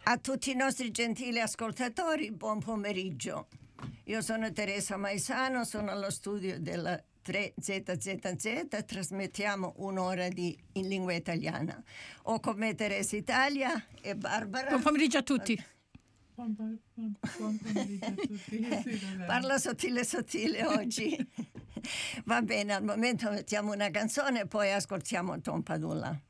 A tutti i nostri gentili ascoltatori, buon pomeriggio. Io sono Teresa Maisano, sono allo studio della 3ZZZ, trasmettiamo un'ora in lingua italiana. Ho con me Teresa Italia e Barbara. Buon pomeriggio a tutti. Buon pomeriggio a tutti. Parla sottile oggi. Va bene, al momento mettiamo una canzone e poi ascoltiamo Tom Padula.